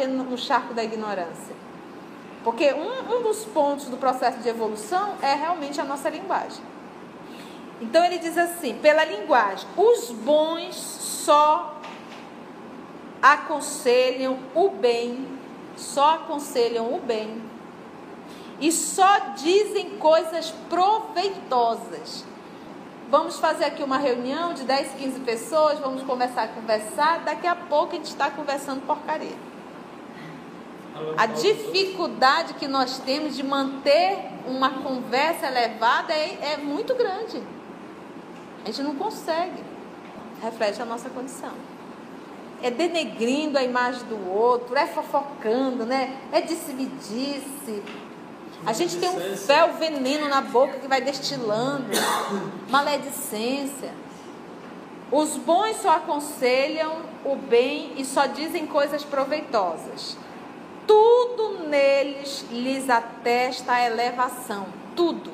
batendo no charco da ignorância. Porque um dos pontos do processo de evolução é realmente a nossa linguagem. Então ele diz assim, pela linguagem, os bons só aconselham o bem, e só dizem coisas proveitosas. Vamos fazer aqui uma reunião de 10, 15 pessoas, vamos começar a conversar, daqui a pouco a gente está conversando porcaria. A dificuldade que nós temos de manter uma conversa elevada é muito grande. A gente não consegue. Reflete a nossa condição. É denegrindo a imagem do outro, é fofocando, né? É disse-me-disse. A gente tem um fel veneno na boca que vai destilando. Maledicência. Os bons só aconselham o bem e só dizem coisas proveitosas. Tudo neles lhes atesta a elevação. Tudo.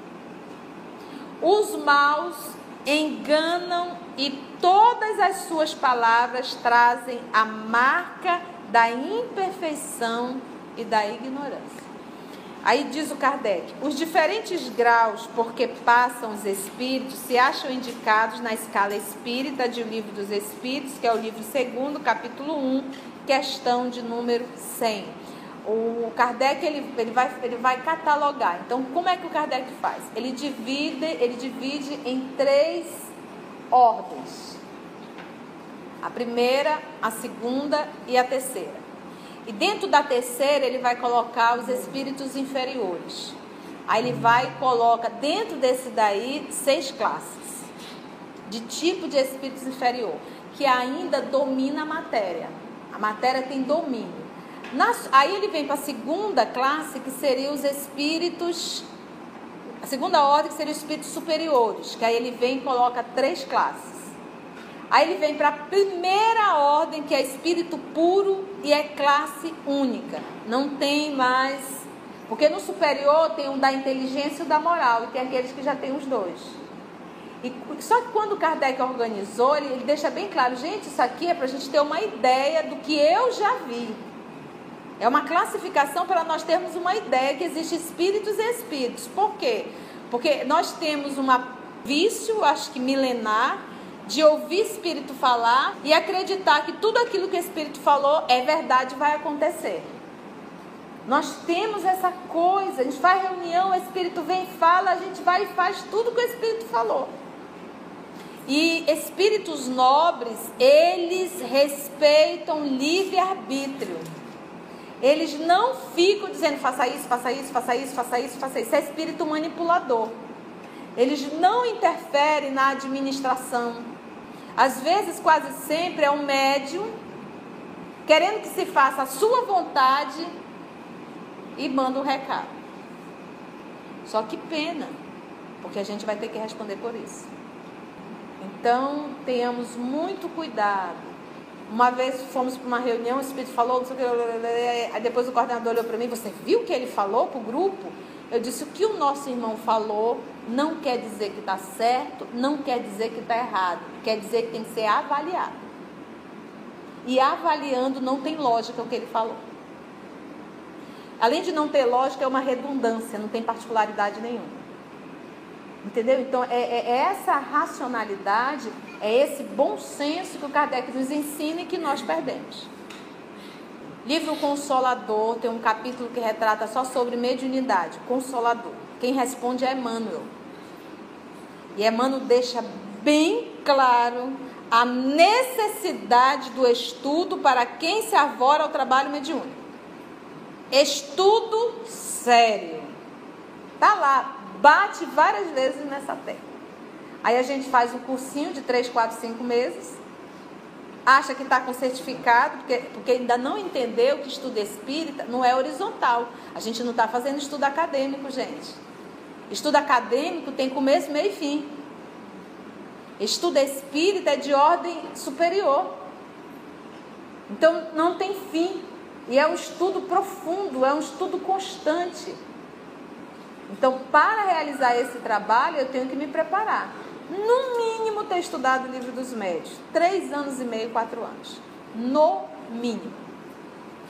Os maus enganam e todas as suas palavras trazem a marca da imperfeição e da ignorância. Aí diz o Kardec, os diferentes graus por que passam os espíritos se acham indicados na escala espírita de O Livro dos Espíritos, que é o livro 2º, capítulo 1, questão de número 100. O Kardec ele vai catalogar. Então, como é que o Kardec faz? Ele divide em 3 ordens. A primeira, a segunda e a terceira. E dentro da terceira ele vai colocar os espíritos inferiores. Aí ele coloca dentro desse daí 6 classes de tipo de espíritos inferior, que ainda domina a matéria. A matéria tem domínio. Aí ele vem para a segunda classe, que seria os espíritos, a segunda ordem, que seria os espíritos superiores, que aí ele vem e coloca 3 classes. Aí ele vem para a primeira ordem, que é espírito puro e é classe única. Não tem mais, porque no superior tem um da inteligência e o da moral, e tem aqueles que já tem os 2. Só que quando o Kardec organizou, ele deixa bem claro, gente, isso aqui é para a gente ter uma ideia do que eu já vi. É uma classificação para nós termos uma ideia que existe espíritos e espíritos. Por quê? Porque nós temos um vício, acho que milenar, de ouvir espírito falar e acreditar que tudo aquilo que o espírito falou é verdade e vai acontecer. Nós temos essa coisa, a gente faz reunião, o espírito vem e fala, a gente vai e faz tudo que o espírito falou. E espíritos nobres, eles respeitam livre-arbítrio. Eles não ficam dizendo faça isso, faça isso, faça isso, faça isso, faça isso. Isso é espírito manipulador. Eles não interferem na administração. Às vezes, quase sempre, é um médium querendo que se faça a sua vontade e manda um recado. Só que pena, porque a gente vai ter que responder por isso. Então, tenhamos muito cuidado. Uma vez fomos para uma reunião, o espírito falou, aí depois o coordenador olhou para mim, você viu o que ele falou para o grupo? Eu disse, o que o nosso irmão falou não quer dizer que está certo, não quer dizer que está errado, quer dizer que tem que ser avaliado. E avaliando não tem lógica o que ele falou. Além de não ter lógica, é uma redundância, não tem particularidade nenhuma. Entendeu? Então, é essa racionalidade, é esse bom senso que o Kardec nos ensina e que nós perdemos. Livro Consolador, tem um capítulo que retrata só sobre mediunidade, Consolador. Quem responde é Emmanuel. E Emmanuel deixa bem claro a necessidade do estudo para quem se arvora ao trabalho mediúnico. Estudo sério. Tá lá, bate várias vezes nessa tecla. Aí a gente faz um cursinho de 3, 4, 5 meses, acha que está com certificado, porque ainda não entendeu que estudo espírita não é horizontal. A gente não está fazendo estudo acadêmico, gente. Estudo acadêmico tem começo, meio e fim. Estudo espírita é de ordem superior. Então não tem fim. E é um estudo profundo, é um estudo constante. Então, para realizar esse trabalho, eu tenho que me preparar. No mínimo, ter estudado o Livro dos Médiuns. 3 anos e meio, 4 anos. No mínimo.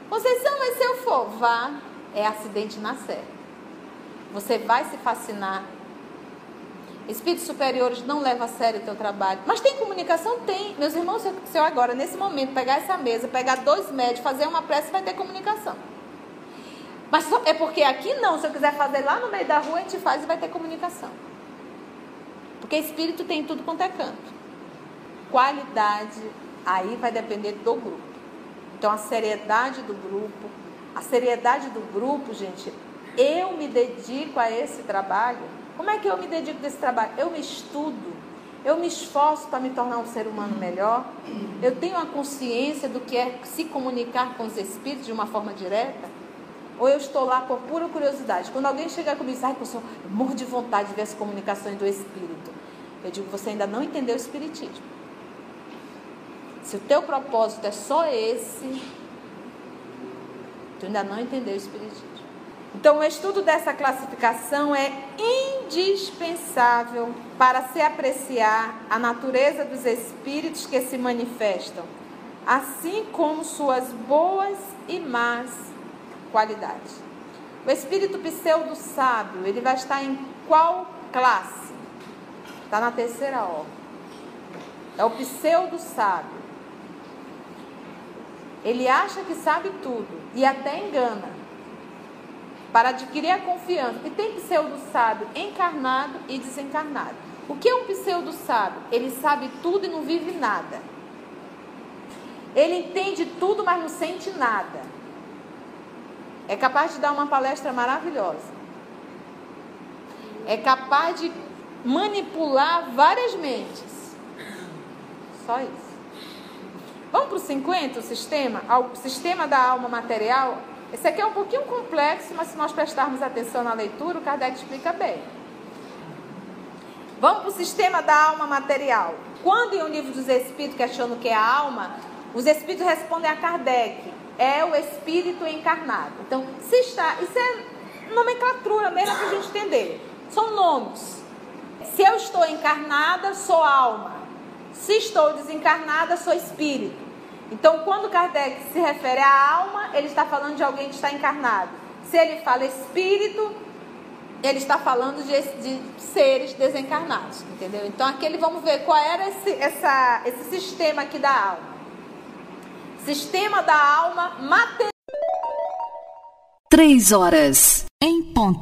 Conceição, mas se eu for, vá, é acidente na Serra. Você vai se fascinar. Espíritos superiores não levam a sério o teu trabalho. Mas tem comunicação? Tem. Meus irmãos, se eu agora, nesse momento, pegar essa mesa, pegar 2 médios, fazer uma prece, vai ter comunicação. Mas é porque aqui não. Se eu quiser fazer lá no meio da rua, a gente faz e vai ter comunicação. Porque espírito tem tudo quanto é canto. Qualidade, aí vai depender do grupo. Então, a seriedade do grupo. A seriedade do grupo, gente, eu me dedico a esse trabalho. Como é que eu me dedico a esse trabalho? Eu me estudo, eu me esforço para me tornar um ser humano melhor. Eu tenho a consciência do que é se comunicar com os espíritos de uma forma direta. Ou eu estou lá por pura curiosidade. Quando alguém chega comigo e diz, ai, professor, eu morro de vontade de ver as comunicações do espírito. Eu digo, você ainda não entendeu o espiritismo. Se o teu propósito é só esse, tu ainda não entendeu o espiritismo. Então, o estudo dessa classificação é indispensável para se apreciar a natureza dos espíritos que se manifestam, assim como suas boas e más qualidades. O espírito pseudo-sábio, ele vai estar em qual classe? Está na 3ª ordem. É o pseudo-sábio. Ele acha que sabe tudo e até engana, para adquirir a confiança. E tem pseudo-sábio encarnado e desencarnado. O que é um pseudo-sábio? Ele sabe tudo e não vive nada. Ele entende tudo, mas não sente nada. É capaz de dar uma palestra maravilhosa. É capaz de manipular várias mentes. Só isso. Vamos para o 50, o sistema da alma material. Esse aqui é um pouquinho complexo, mas se nós prestarmos atenção na leitura, o Kardec explica bem. Vamos para o sistema da alma material. Quando em O Livro dos Espíritos questiona o que é a alma, os espíritos respondem a Kardec. É o espírito encarnado. Então, se está, isso é nomenclatura mesmo para a gente entender. São nomes. Se eu estou encarnada, sou alma. Se estou desencarnada, sou espírito. Então, quando Kardec se refere à alma, ele está falando de alguém que está encarnado. Se ele fala espírito, ele está falando de seres desencarnados, entendeu? Então, aqui vamos ver qual era esse sistema aqui da alma. Sistema da alma material. 3 horas em ponto.